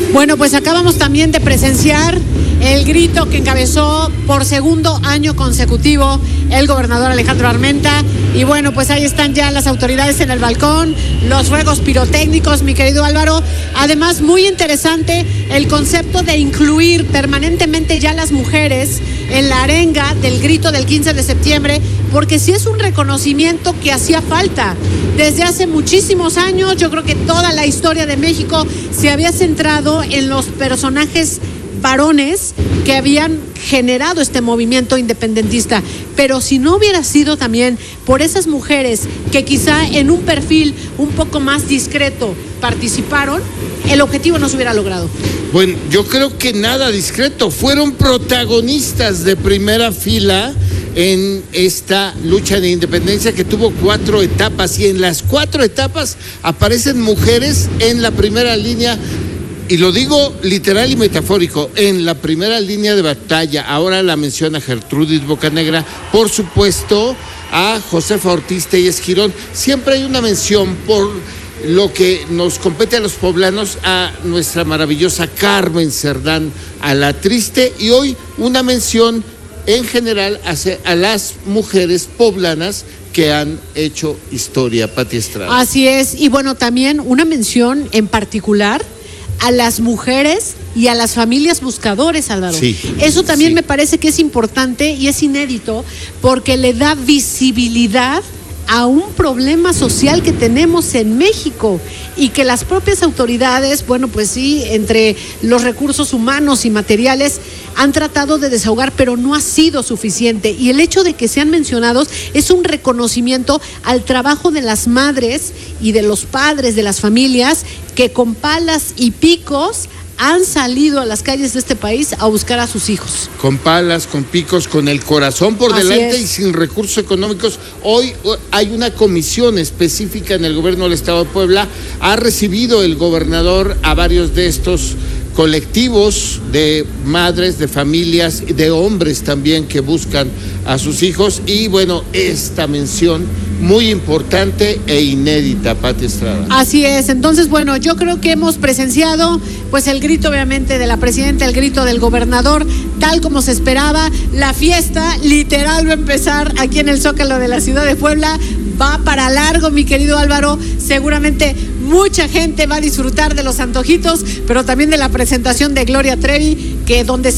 Bueno, pues acabamos también de presenciar el grito que encabezó por segundo año consecutivo el gobernador Alejandro Armenta. Y bueno, pues ahí están ya las autoridades en el balcón, los fuegos pirotécnicos, mi querido Álvaro. Además, muy interesante el concepto de incluir permanentemente ya las mujeres en la arenga del grito del 15 de septiembre, porque sí es un reconocimiento que hacía falta. Desde hace muchísimos años, yo creo que toda la historia de México se había centrado en los personajes varones que habían generado este movimiento independentista, pero si no hubiera sido también por esas mujeres que quizá en un perfil un poco más discreto participaron, el objetivo no se hubiera logrado. Bueno, yo creo que nada discreto, fueron protagonistas de primera fila en esta lucha de independencia que tuvo 4 etapas, y en las 4 etapas aparecen mujeres en la primera línea. Y lo digo literal y metafórico, en la primera línea de batalla. Ahora la menciona Gertrudis Bocanegra, por supuesto a Josefa Ortiz Telles Girón. Siempre hay una mención por lo que nos compete a los poblanos, a nuestra maravillosa Carmen Cerdán, a la triste, y hoy una mención en general a las mujeres poblanas que han hecho historia, Pati Estrada. Así es, y bueno, también una mención en particular a las mujeres y a las familias buscadores, Álvaro. Sí, eso también sí. Me parece que es importante y es inédito porque le da visibilidad a un problema social que tenemos en México y que las propias autoridades, bueno, pues sí, entre los recursos humanos y materiales han tratado de desahogar, pero no ha sido suficiente. Y el hecho de que sean mencionados es un reconocimiento al trabajo de las madres y de los padres de las familias que con palas y picos han salido a las calles de este país a buscar a sus hijos. Con palas, con picos, con el corazón por delante y sin recursos económicos. Hoy hay una comisión específica en el gobierno del Estado de Puebla. Ha recibido el gobernador a varios de estos colectivos de madres, de familias, de hombres también que buscan a sus hijos. Y bueno, esta mención muy importante e inédita, Pati Estrada. Así es, entonces bueno, yo creo que hemos presenciado pues el grito obviamente de la presidenta, el grito del gobernador, tal como se esperaba. La fiesta literal va a empezar aquí en el Zócalo de la ciudad de Puebla, va para largo, mi querido Álvaro. Seguramente mucha gente va a disfrutar de los antojitos, pero también de la presentación de Gloria Trevi, que donde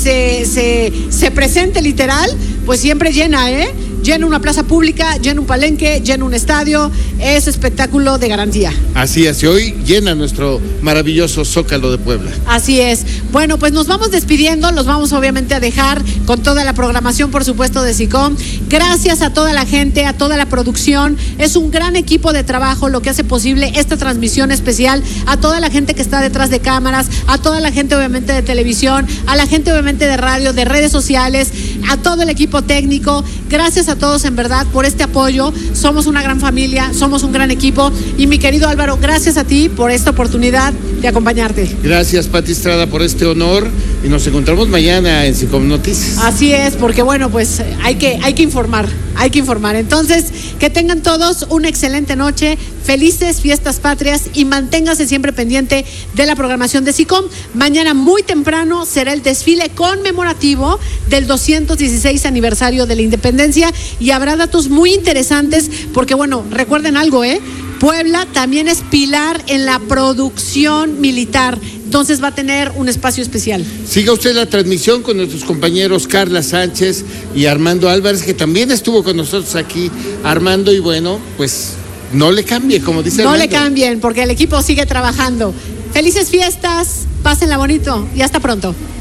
se presente literal, pues siempre llena, llena una plaza pública, llena un palenque, llena un estadio, es espectáculo de garantía. Así es, y hoy llena nuestro maravilloso Zócalo de Puebla. Así es. Bueno, pues nos vamos despidiendo, los vamos obviamente a dejar con toda la programación, por supuesto, de SICOM. Gracias a toda la gente, a toda la producción, es un gran equipo de trabajo lo que hace posible esta transmisión especial, a toda la gente que está detrás de cámaras, a toda la gente obviamente de televisión, a la gente obviamente de radio, de redes sociales, a todo el equipo técnico. Gracias a todos en verdad por este apoyo, somos una gran familia, somos un gran equipo, y mi querido Álvaro, gracias a ti por esta oportunidad de acompañarte. Gracias, Pati Estrada, por este honor, y nos encontramos mañana en SICOM Noticias. Así es, porque bueno, pues hay que informar. Entonces, que tengan todos una excelente noche, felices fiestas patrias, y manténgase siempre pendiente de la programación de SICOM. Mañana muy temprano será el desfile conmemorativo del 216 aniversario de la independencia, y habrá datos muy interesantes porque bueno, recuerden algo, Puebla también es pilar en la producción militar, entonces va a tener un espacio especial. Siga usted la transmisión con nuestros compañeros Carla Sánchez y Armando Álvarez, que también estuvo con nosotros aquí, Armando, y bueno, pues no le cambie, como dice Armando. No le cambien, porque el equipo sigue trabajando. Felices fiestas, pásenla bonito y hasta pronto.